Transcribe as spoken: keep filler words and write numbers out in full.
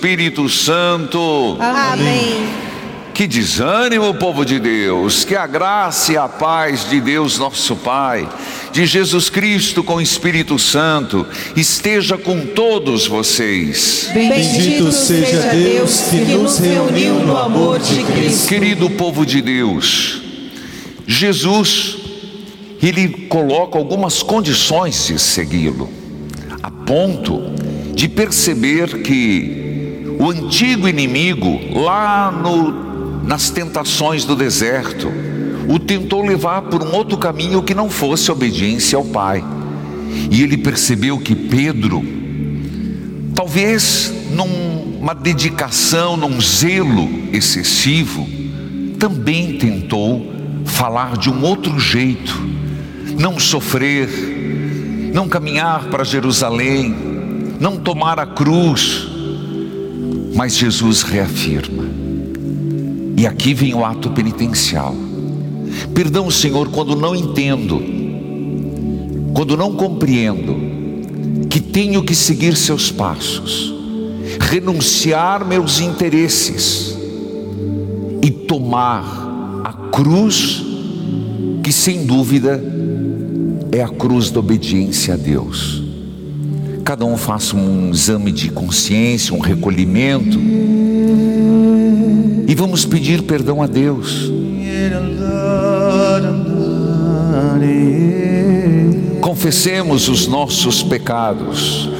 Espírito Santo. Amém. Que desânimo, povo de Deus. Que a graça e a paz de Deus nosso Pai, de Jesus Cristo com o Espírito Santo, esteja com todos vocês. Bendito seja Deus que nos reuniu no amor de Cristo. Querido povo de Deus, Jesus, Ele coloca algumas condições de segui-lo, a ponto de perceber que o antigo inimigo, lá no, nas tentações do deserto, o tentou levar por um outro caminho que não fosse obediência ao Pai. E ele percebeu que Pedro, talvez numa dedicação, num zelo excessivo, também tentou falar de um outro jeito, não sofrer, não caminhar para Jerusalém, não tomar a cruz. Mas Jesus reafirma, e aqui vem o ato penitencial. Perdão, Senhor, quando não entendo, quando não compreendo que tenho que seguir seus passos, renunciar meus interesses e tomar a cruz, que sem dúvida é a cruz da obediência a Deus. Cada um faça um exame de consciência, um recolhimento, e vamos pedir perdão a Deus. Confessemos os nossos pecados.